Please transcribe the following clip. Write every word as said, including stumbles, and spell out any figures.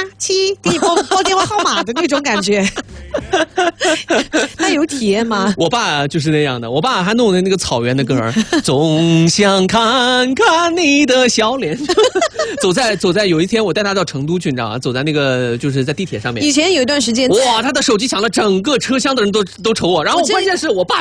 七，给你报报电话号码的那种感觉。那有体验吗？ 我爸就是那样的，我爸还弄的那个草原的歌儿，总想看看你的笑脸。走在走在有一天我带他到成都去，你知道吗？走在那个就是在地铁上面。 以前有一段时间， 哇，他的手机响了，整个车厢的人都都瞅我，然后关键是我爸。